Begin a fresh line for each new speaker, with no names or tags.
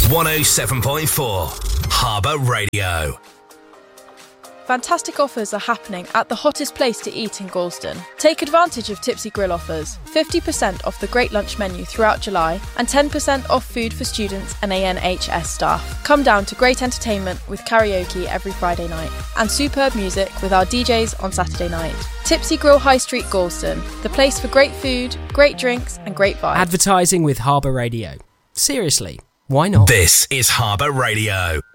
107.4 Harbour Radio.
Fantastic offers are happening at the hottest place to eat in Gorleston. Take advantage of Tipsy Grill offers. 50% off the Great Lunch menu throughout July and 10% off food for students and ANHS staff. Come down to great entertainment with karaoke every Friday night and superb music with our DJs on Saturday night. Tipsy Grill High Street, Gorleston. The place for great food, great drinks and great vibes.
Advertising with Harbour Radio. Seriously, why not?
This is Harbour Radio.